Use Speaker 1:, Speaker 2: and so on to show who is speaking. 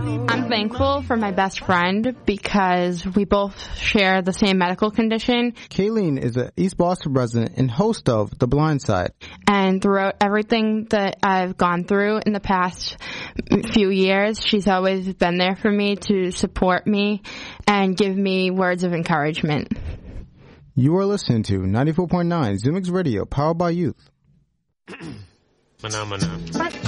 Speaker 1: I'm thankful for my best friend because we both share the same medical condition.
Speaker 2: Kayleen is an East Boston resident and host of The Blind Side.
Speaker 1: And throughout everything that I've gone through in the past few years, she's always been there for me to support me and give me words of encouragement.
Speaker 2: You are listening to 94.9 Zoomix Radio, powered by youth.
Speaker 3: Mana.